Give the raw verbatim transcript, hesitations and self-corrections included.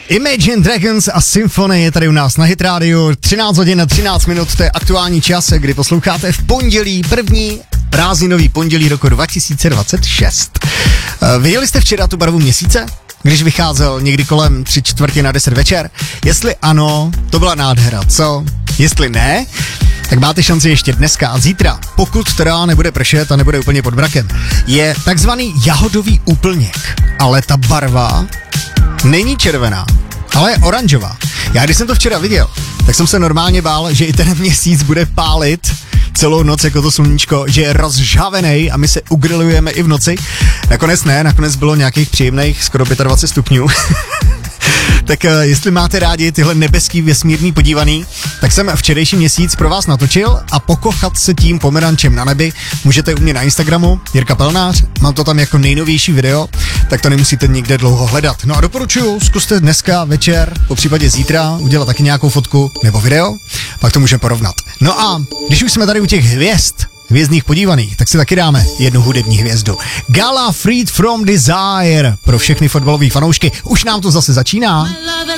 Imagine Dragons a Symphony je tady u nás na Hit Radio. třináct hodin a třináct minut, to je aktuální čas, kdy posloucháte v pondělí, první prázdninový pondělí roku dva tisíce dvacet šest. Viděli jste včera tu barvu měsíce, když vycházel někdy kolem tři čtvrtě na deset večer? Jestli ano, to byla nádhera, co? Jestli ne, tak máte šanci ještě dneska a zítra, pokud teda nebude pršet a nebude úplně pod mrakem. Je takzvaný jahodový úplněk, ale ta barva není červená, ale je oranžová. Já když jsem to včera viděl, tak jsem se normálně bál, že i ten měsíc bude pálit celou noc jako to sluníčko, že je rozžhavený a my se ugrilujeme i v noci. Nakonec ne, nakonec bylo nějakých příjemných skoro dvacet pět stupňů. Tak uh, jestli máte rádi tyhle nebeský vesmírný podívaný, tak jsem včerejší měsíc pro vás natočil a pokochat se tím pomerančem na nebi můžete u mě na Instagramu, Jirka Pelnář, mám to tam jako nejnovější video, tak to nemusíte nikde dlouho hledat. No a doporučuju, zkuste dneska večer, po případě zítra, udělat taky nějakou fotku nebo video, pak to můžeme porovnat. No a když už jsme tady u těch hvězd, hvězdných podívaných, tak si taky dáme jednu hudební hvězdu. Gala Freed from Desire pro všechny fotbalové fanoušky. Už nám to zase začíná.